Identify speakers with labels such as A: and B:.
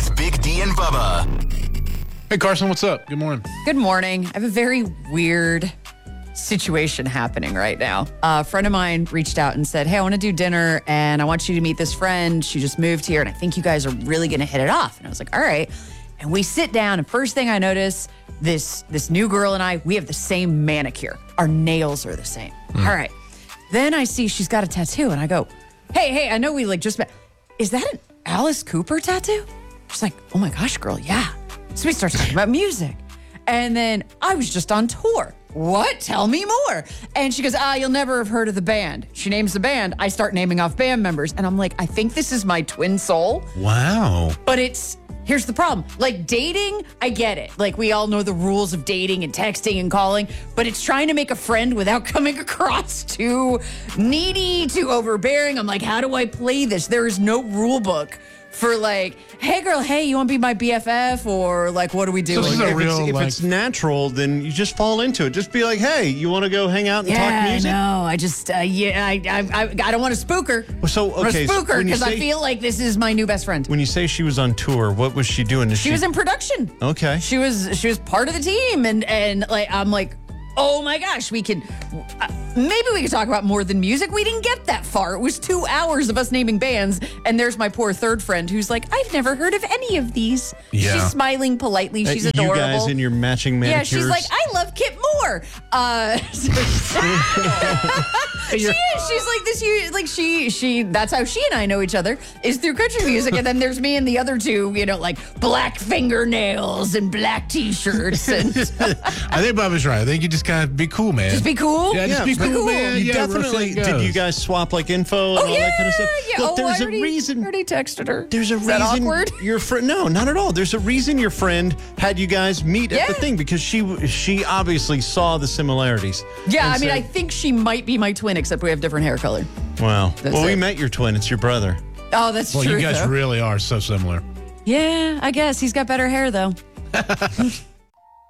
A: with Big D and Bubba.
B: Hey, Carson, what's up? Good morning.
C: Good morning. I have a very weird situation happening right now. A friend of mine reached out and said, hey, I want to do dinner and I want you to meet this friend. She just moved here and I think you guys are really going to hit it off. And I was like, all right. And we sit down and first thing I notice, this new girl and I, we have the same manicure. Our nails are the same. All right. Then I see she's got a tattoo and I go, hey, I know we just met. Is that an Alice Cooper tattoo? She's like, oh my gosh, girl, yeah. So we start talking about music. And then I was just on tour. What? Tell me more. And she goes, you'll never have heard of the band. She names the band. I start naming off band members. And I'm like, I think this is my twin soul.
B: Wow.
C: But here's the problem. Like dating, I get it. Like we all know the rules of dating and texting and calling, but it's trying to make a friend without coming across too needy, too overbearing. I'm like, how do I play this? There is no rule book for like, hey girl, hey, you want to be my BFF? Or like, what are we doing?
B: this is a real,
D: if it's natural, then you just fall into it. Just be like, hey, you want to go hang out and talk music?
C: No, I just, I don't want to spook her.
D: So, okay,
C: I spook her
D: when you
C: because I
D: say-
C: feel like this is my new best friend.
D: When you say she was on tour, what was she doing?
C: She was in production.
D: Okay.
C: She was part of the team, and like I'm like, oh my gosh, we could maybe we could talk about more than music. We didn't get that far. It was 2 hours of us naming bands, and there's my poor third friend who's like, I've never heard of any of these.
B: Yeah.
C: She's smiling politely. She's adorable.
D: You guys in your matching
C: Yeah,
D: manicures.
C: she's like, I love Kit Moore. She is. She's like this. Like she. That's how she and I know each other is through country music. And then there's me and the other two. You know, like black fingernails and black T-shirts and
B: I think Bubba's right. I think you just kind of be cool, man.
C: just be cool.
B: Yeah, just be cool, man.
D: You
B: Yeah,
D: definitely
B: we'll see how it
D: did. You
B: goes.
D: guys swap like info and all that kind of stuff.
C: Yeah.
D: Look, there's
C: I
D: a reason.
C: already texted her.
D: There's a
C: Is
D: reason.
C: that awkward?
D: Your friend? No, not at all. There's a reason your friend had you guys meet at the
C: Yeah.
D: thing because she obviously saw the similarities.
C: Yeah,
D: And
C: I mean,
D: said,
C: I think she might be my twin, except we have different hair color.
D: Wow. Well, we
C: it.
D: met your twin. It's your brother.
C: Oh, that's
B: Well,
C: true.
B: you guys
C: though.
B: really are so similar.
C: Yeah, I guess he's got better hair though.